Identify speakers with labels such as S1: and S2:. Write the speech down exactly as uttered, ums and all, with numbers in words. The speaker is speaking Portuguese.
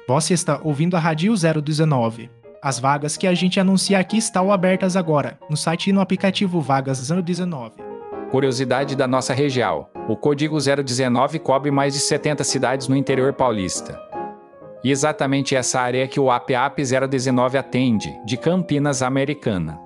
S1: Você está ouvindo a Rádio zero dezenove. As vagas que a gente anuncia aqui estão abertas agora, no site e no aplicativo Vagas zero dezenove.
S2: Curiosidade da nossa região: o código zero dezenove cobre mais de setenta cidades no interior paulista. E exatamente essa área que o A P A P zero dezenove atende, de Campinas Americana.